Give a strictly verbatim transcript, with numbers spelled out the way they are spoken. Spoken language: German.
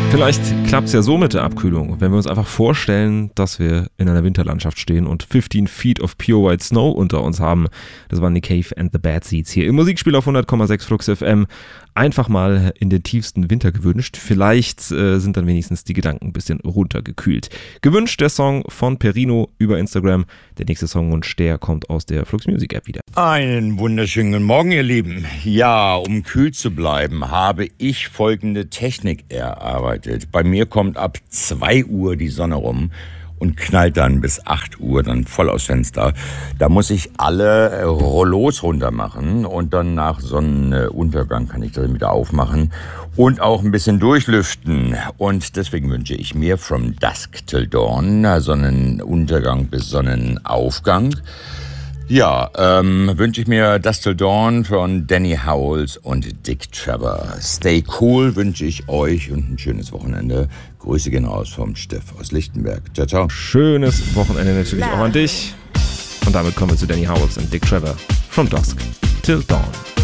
Vielleicht klappt es ja so mit der Abkühlung, wenn wir uns einfach vorstellen, dass wir in einer Winterlandschaft stehen und fifteen feet of pure white snow unter uns haben. Das waren Nick Cave and the Bad Seeds hier im Musikspiel auf hundert Komma sechs Flux F M. Einfach mal in den tiefsten Winter gewünscht. Vielleicht äh, sind dann wenigstens die Gedanken ein bisschen runtergekühlt. Gewünscht der Song von Perino über Instagram. Der nächste Songwunsch, der kommt aus der Flux Music App wieder. Einen wunderschönen guten Morgen, ihr Lieben. Ja, um kühl zu bleiben, habe ich folgende Technik erarbeitet. Bei mir kommt ab zwei Uhr die Sonne rum und knallt dann bis acht Uhr dann voll aufs Fenster. Da muss ich alle Rollos runter machen und dann nach Sonnenuntergang kann ich das wieder aufmachen und auch ein bisschen durchlüften. Und deswegen wünsche ich mir From Dusk Till Dawn, Sonnenuntergang bis Sonnenaufgang. Ja, ähm, wünsche ich mir Dusk Till Dawn von Danny Howells und Dick Trevor. Stay cool wünsche ich euch und ein schönes Wochenende. Grüße gehen raus vom Steff aus Lichtenberg. Ciao, ciao. Schönes Wochenende natürlich auch an dich. Und damit kommen wir zu Danny Howells und Dick Trevor. From Dusk Till Dawn.